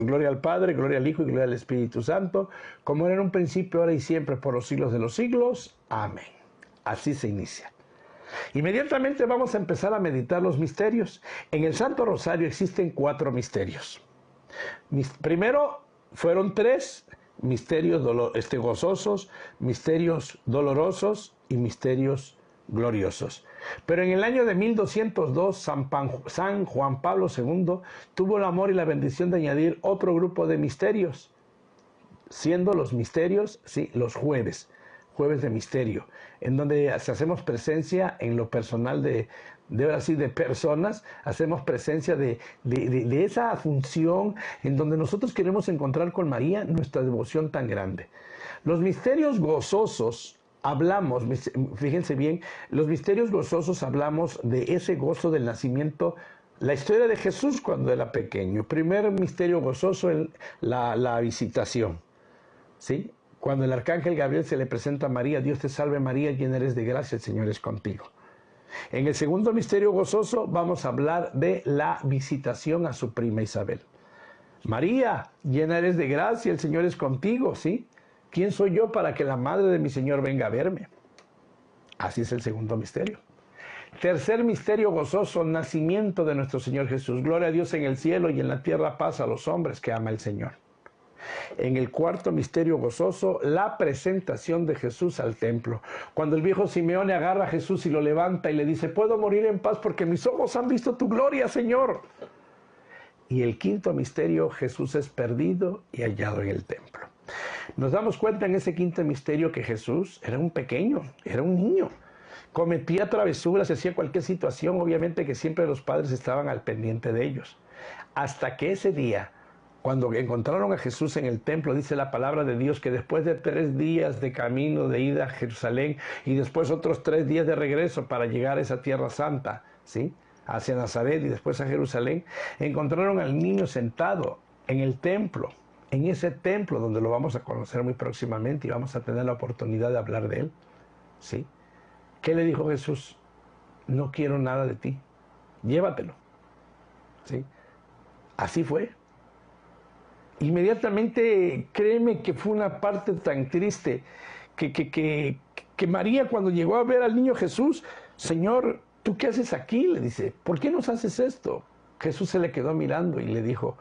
Gloria al Padre, gloria al Hijo y gloria al Espíritu Santo, como era en un principio, ahora y siempre, por los siglos de los siglos. Amén. Así se inicia. Inmediatamente vamos a empezar a meditar los misterios. En el Santo Rosario existen 4 misterios. Primero fueron 3 misterios gozosos, misterios dolorosos y misterios gloriosos. Pero en el año de 1202, San Juan Pablo II tuvo el amor y la bendición de añadir otro grupo de misterios, siendo los misterios, sí, los jueves de misterio, en donde hacemos presencia en lo personal de ahora sí, de personas, hacemos presencia de esa función en donde nosotros queremos encontrar con María nuestra devoción tan grande. Los misterios gozosos, hablamos, fíjense bien, los misterios gozosos hablamos de ese gozo del nacimiento, la historia de Jesús cuando era pequeño. Primer misterio gozoso, la visitación, ¿sí? Cuando el arcángel Gabriel se le presenta a María: Dios te salve María, llena eres de gracia, el Señor es contigo. En el segundo misterio gozoso vamos a hablar de la visitación a su prima Isabel. María, llena eres de gracia, el Señor es contigo, ¿sí? ¿Quién soy yo para que la madre de mi Señor venga a verme? Así es el segundo misterio. Tercer misterio gozoso, nacimiento de nuestro Señor Jesús. Gloria a Dios en el cielo y en la tierra paz a los hombres que ama el Señor. En el cuarto misterio gozoso, la presentación de Jesús al templo. Cuando el viejo Simeone agarra a Jesús y lo levanta y le dice: puedo morir en paz porque mis ojos han visto tu gloria, Señor. Y el quinto misterio, Jesús es perdido y hallado en el templo. Nos damos cuenta en ese quinto misterio que Jesús era un pequeño, era un niño. Cometía travesuras, hacía cualquier situación, obviamente que siempre los padres estaban al pendiente de ellos. Hasta que ese día, cuando encontraron a Jesús en el templo, dice la palabra de Dios que después de 3 días de camino de ida a Jerusalén y después otros 3 días de regreso para llegar a esa tierra santa, ¿sí?, hacia Nazaret y después a Jerusalén, encontraron al niño sentado en el templo, en ese templo donde lo vamos a conocer muy próximamente y vamos a tener la oportunidad de hablar de él, ¿sí? ¿Qué le dijo Jesús? No quiero nada de ti, llévatelo, ¿sí? Así fue. Inmediatamente, créeme que fue una parte tan triste que María, cuando llegó a ver al niño Jesús: Señor, ¿tú qué haces aquí?, le dice. ¿Por qué nos haces esto? Jesús se le quedó mirando y le dijo: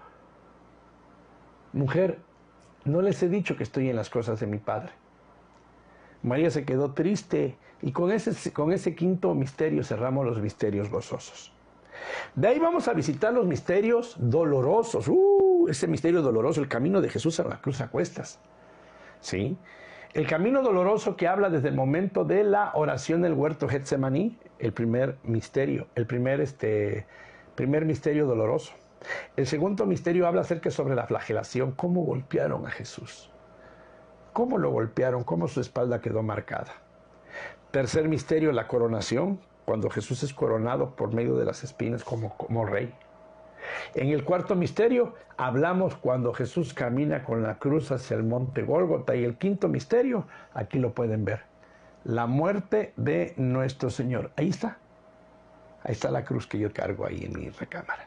mujer, no les he dicho que estoy en las cosas de mi Padre. María se quedó triste y con ese quinto misterio cerramos los misterios gozosos. De ahí vamos a visitar los misterios dolorosos. Ese misterio doloroso, el camino de Jesús a la cruz a cuestas, ¿sí? El camino doloroso que habla desde el momento de la oración del huerto Getsemaní, el primer misterio, el primer misterio doloroso. El segundo misterio habla acerca sobre la flagelación, cómo golpearon a Jesús, cómo lo golpearon, cómo su espalda quedó marcada. Tercer misterio, la coronación, cuando Jesús es coronado por medio de las espinas como rey. En el cuarto misterio hablamos cuando Jesús camina con la cruz hacia el monte Gólgota. Y el quinto misterio, aquí lo pueden ver, la muerte de nuestro Señor. Ahí está la cruz que yo cargo ahí en mi recámara.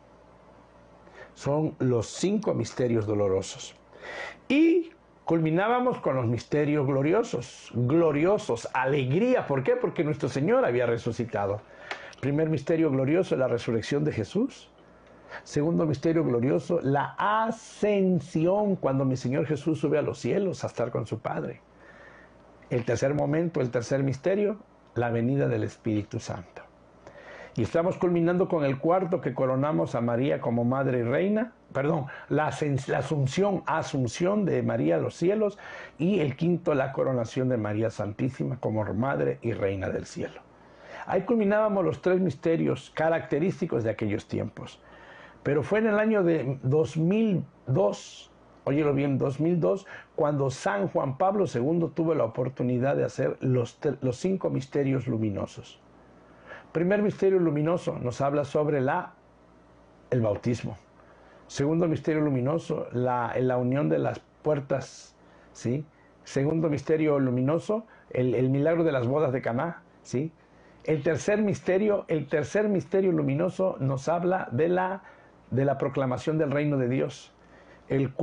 Son los 5 misterios dolorosos. Y culminábamos con los misterios gloriosos, alegría. ¿Por qué? Porque nuestro Señor había resucitado. Primer misterio glorioso, la resurrección de Jesús. Segundo misterio glorioso, la ascensión, cuando mi Señor Jesús sube a los cielos a estar con su Padre. El tercer momento, el tercer misterio, la venida del Espíritu Santo. Y estamos culminando con el cuarto, que coronamos a María como Madre y Reina, la asunción de María a los cielos, y el quinto, la coronación de María Santísima como Madre y Reina del cielo. Ahí culminábamos los 3 misterios característicos de aquellos tiempos. Pero fue en el año de 2002, óyelo bien, 2002, cuando San Juan Pablo II tuvo la oportunidad de hacer los 5 misterios luminosos. Primer misterio luminoso nos habla sobre el bautismo. Segundo misterio luminoso, la unión de las puertas, ¿sí? Segundo misterio luminoso, el milagro de las bodas de Caná, ¿sí? El tercer misterio luminoso nos habla de la proclamación del reino de Dios. el